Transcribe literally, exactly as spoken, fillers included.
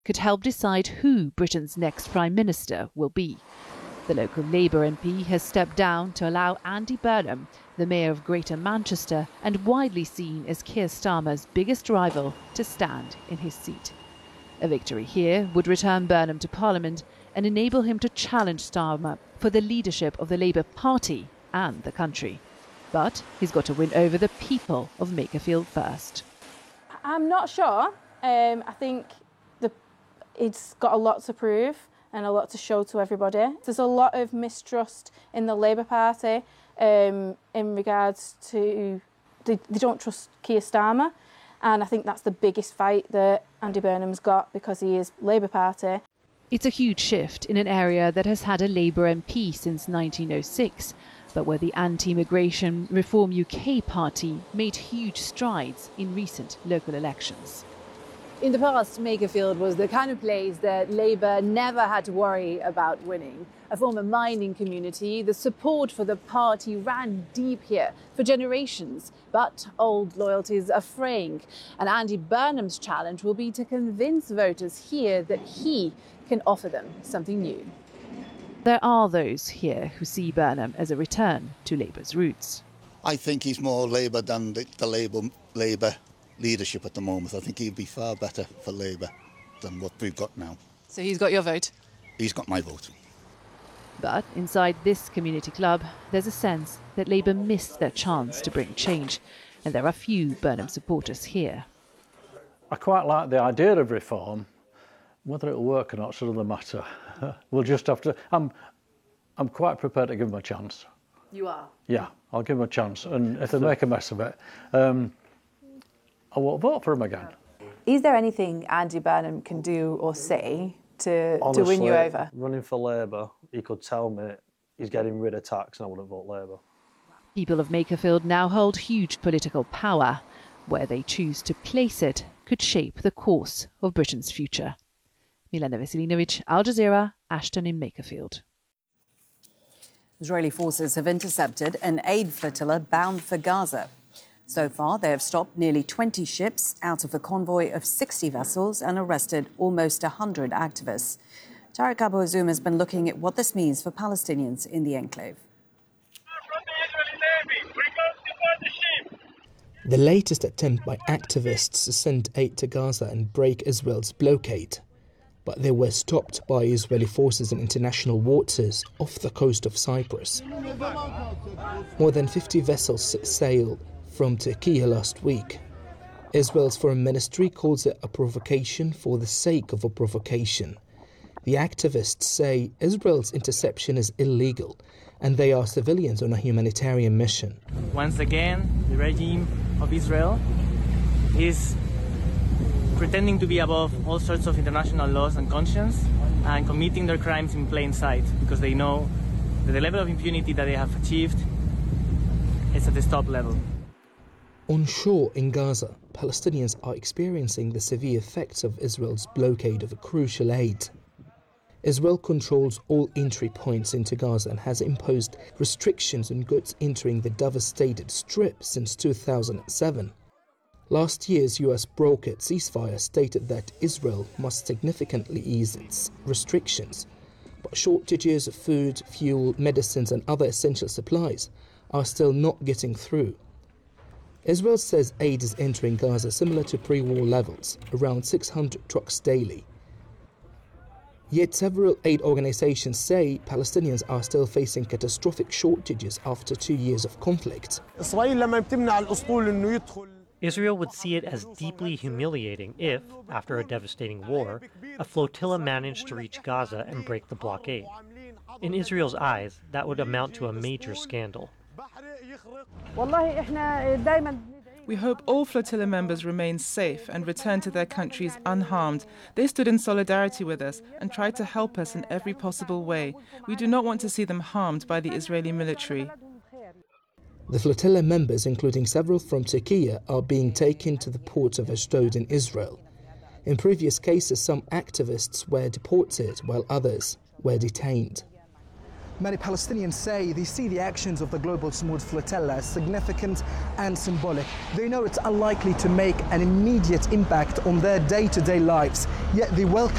could help decide who Britain's next Prime Minister will be. The local Labour M P has stepped down to allow Andy Burnham, the Mayor of Greater Manchester and widely seen as Keir Starmer's biggest rival, to stand in his seat. A victory here would return Burnham to Parliament and enable him to challenge Starmer for the leadership of the Labour Party and the country. But he's got to win over the people of Makerfield first. I'm not sure. Um, I think the, it's got a lot to prove and a lot to show to everybody. There's a lot of mistrust in the Labour Party um, in regards to they, they don't trust Keir Starmer, and I think that's the biggest fight that Andy Burnham's got because he is Labour Party. It's a huge shift in an area that has had a Labour M P since nineteen oh six, but where the Anti-Immigration Reform U K party made huge strides in recent local elections. In the past, Makerfield was the kind of place that Labour never had to worry about winning. A former mining community, the support for the party ran deep here for generations. But old loyalties are fraying. And Andy Burnham's challenge will be to convince voters here that he can offer them something new. There are those here who see Burnham as a return to Labour's roots. I think he's more Labour than the, the Labour, Labour leadership at the moment. I think he'd be far better for Labour than what we've got now. So he's got your vote? He's got my vote. But inside this community club, there's a sense that Labour missed their chance to bring change, and there are few Burnham supporters here. I quite like the idea of reform. Whether it'll work or not is another matter. We'll just have to... I'm, I'm quite prepared to give them a chance. You are? Yeah, I'll give them a chance, and if they make a mess of it, um, I won't vote for him again. Is there anything Andy Burnham can do or say to, Honestly, to win you over? Running for Labour, he could tell me he's getting rid of tax and I wouldn't vote Labour. People of Makerfield now hold huge political power. Where they choose to place it could shape the course of Britain's future. Milena Veselinovic, Al Jazeera, Ashton in Makerfield. Israeli forces have intercepted an aid flotilla bound for Gaza. So far, they have stopped nearly twenty ships out of a convoy of sixty vessels and arrested almost one hundred activists. Tariq Abu Azoum has been looking at what this means for Palestinians in the enclave. The latest attempt by activists to send aid to Gaza and break Israel's blockade, but they were stopped by Israeli forces in international waters off the coast of Cyprus. More than fifty vessels sailed from Turkey last week. Israel's foreign ministry calls it a provocation for the sake of a provocation. The activists say Israel's interception is illegal and they are civilians on a humanitarian mission. Once again, the regime of Israel is pretending to be above all sorts of international laws and conscience and committing their crimes in plain sight because they know that the level of impunity that they have achieved is at the top level. On shore in Gaza, Palestinians are experiencing the severe effects of Israel's blockade of crucial aid. Israel controls all entry points into Gaza and has imposed restrictions on goods entering the devastated Strip since two thousand seven. Last year's U S brokered ceasefire stated that Israel must significantly ease its restrictions, but shortages of food, fuel, medicines and other essential supplies are still not getting through. Israel says aid is entering Gaza similar to pre-war levels, around six hundred trucks daily. Yet several aid organizations say Palestinians are still facing catastrophic shortages after two years of conflict. Israel would see it as deeply humiliating if, after a devastating war, a flotilla managed to reach Gaza and break the blockade. In Israel's eyes, that would amount to a major scandal. We hope all flotilla members remain safe and return to their countries unharmed. They stood in solidarity with us and tried to help us in every possible way. We do not want to see them harmed by the Israeli military. The flotilla members, including several from Turkey, are being taken to the port of Ashdod in Israel. In previous cases, some activists were deported while others were detained. Many Palestinians say they see the actions of the Global Smooth Flotilla as significant and symbolic. They know it's unlikely to make an immediate impact on their day-to-day lives, yet they welcome